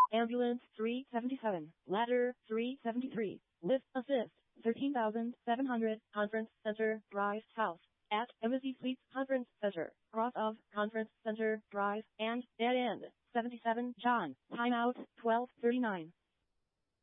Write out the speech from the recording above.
Ambulance 377. Ladder 373. Lift assist 13,700. Conference Center Drive South. At Embassy Suites Conference Center. Cross of Conference Center Drive and Dead End 77 John. Timeout 12:39.